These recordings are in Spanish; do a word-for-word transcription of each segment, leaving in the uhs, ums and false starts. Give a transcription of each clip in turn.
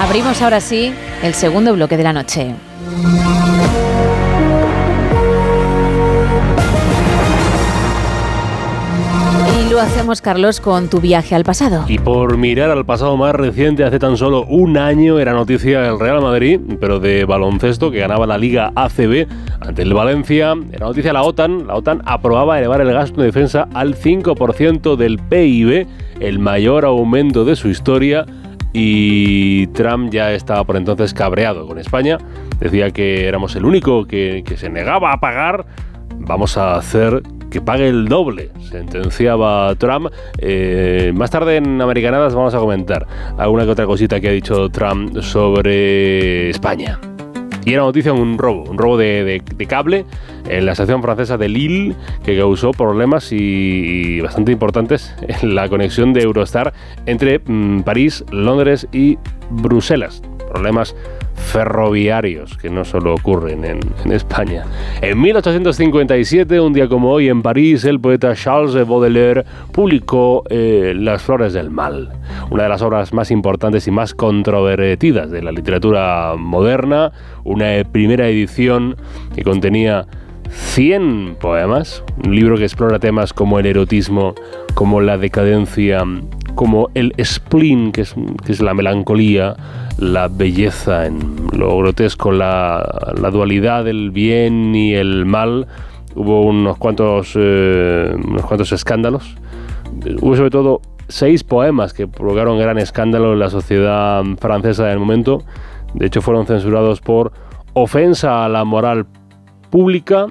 Abrimos ahora sí el segundo bloque de la noche. Y lo hacemos, Carlos, con tu viaje al pasado. Y por mirar al pasado más reciente, hace tan solo un año era noticia el Real Madrid, pero de baloncesto, que ganaba la Liga A C B ante el Valencia. Era noticia la OTAN. La OTAN aprobaba elevar el gasto de defensa al cinco por ciento del P I B, el mayor aumento de su historia. Y Trump ya estaba por entonces cabreado con España. Decía que éramos el único que, que se negaba a pagar. Vamos a hacer que pague el doble, sentenciaba Trump. Eh, más tarde en Americanadas vamos a comentar alguna que otra cosita que ha dicho Trump sobre España. Y era noticia un robo, un robo de, de, de cable en la estación francesa de Lille, que causó problemas y, y bastante importantes en la conexión de Eurostar entre mmm, París, Londres y Bruselas. Problemas ferroviarios que no solo ocurren en, en España. En mil ochocientos cincuenta y siete, un día como hoy, en París, el poeta Charles Baudelaire publicó eh, Las Flores del Mal, una de las obras más importantes y más controvertidas de la literatura moderna, una primera edición que contenía cien poemas, un libro que explora temas como el erotismo, como la decadencia, como el spleen, que es, que es la melancolía, la belleza en lo grotesco, la, la dualidad del bien y el mal. Hubo unos cuantos, eh, unos cuantos escándalos. Hubo sobre todo seis poemas que provocaron gran escándalo en la sociedad francesa del momento. De hecho, fueron censurados por ofensa a la moral pública,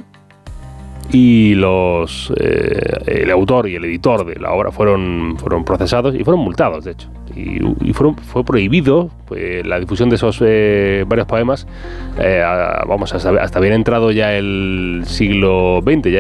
y los eh, el autor y el editor de la obra fueron, fueron procesados y fueron multados, de hecho. Y, y fueron, fue prohibido pues, la difusión de esos eh, varios poemas, eh, a, vamos, hasta, hasta bien entrado ya el siglo veinte, ya